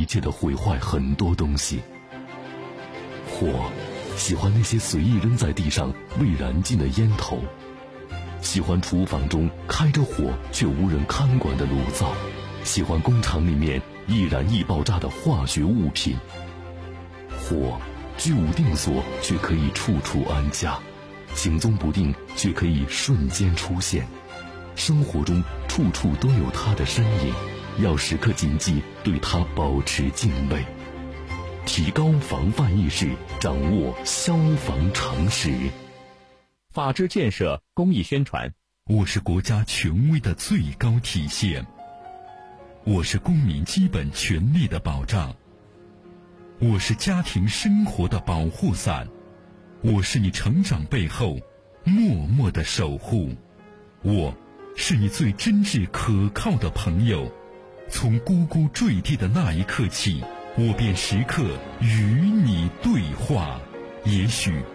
切地毁坏很多东西。火喜欢那些随意扔在地上未燃尽的烟头，喜欢厨房中开着火却无人看管的炉灶，喜欢工厂里面易燃易爆炸的化学物品。火居无定所，却可以处处安家，行踪不定，却可以瞬间出现。生活中处处都有它的身影，要时刻谨记对它保持敬畏，提高防范意识，掌握消防常识。 法治建设公益宣传， 我是国家权威的最高体现，我是公民基本权利的保障，我是家庭生活的保护伞，我是你成长背后默默的守护，我是你最真挚可靠的朋友。从呱呱坠地的那一刻起，我便时刻与你对话。也许